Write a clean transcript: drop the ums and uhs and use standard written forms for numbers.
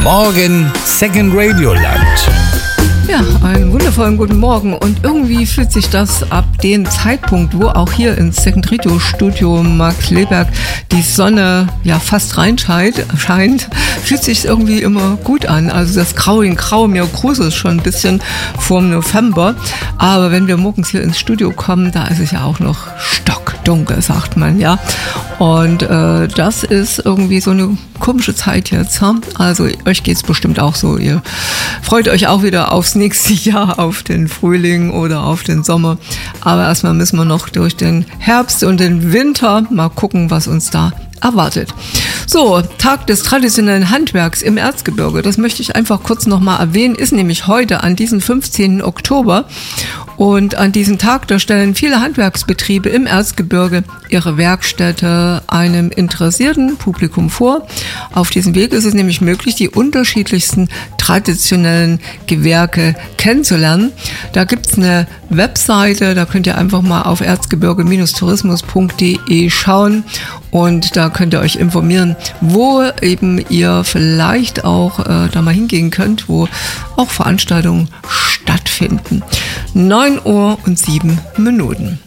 Morgen Second Radio Land. Ja, einen wundervollen guten Morgen und irgendwie fühlt sich das ab dem Zeitpunkt, wo auch hier ins Second Radio Studio Max Leberg die Sonne ja fast reinscheint, fühlt sich irgendwie immer gut an. Also das Grau in Grau, mir gruselt schon ein bisschen vorm November, aber wenn wir morgens hier ins Studio kommen, da ist es ja auch noch stockdunkel, sagt man, ja. Und das ist irgendwie so eine komische Zeit jetzt. Also euch geht's bestimmt auch so. Ihr freut euch auch wieder aufs nächste Jahr, auf den Frühling oder auf den Sommer. Aber erstmal müssen wir noch durch den Herbst und den Winter mal gucken, was uns da erwartet. So, Tag des traditionellen Handwerks im Erzgebirge, das möchte ich einfach kurz nochmal erwähnen, ist nämlich heute an diesem 15. Oktober. Und an diesem Tag, da stellen viele Handwerksbetriebe im Erzgebirge ihre Werkstätte einem interessierten Publikum vor. Auf diesem Weg ist es nämlich möglich, die unterschiedlichsten traditionellen Gewerke kennenzulernen. Da gibt's eine Webseite, da könnt ihr einfach mal auf erzgebirge-tourismus.de schauen und da könnt ihr euch informieren, wo eben ihr vielleicht auch da mal hingehen könnt, wo auch Veranstaltungen stattfinden. 9:07 Uhr.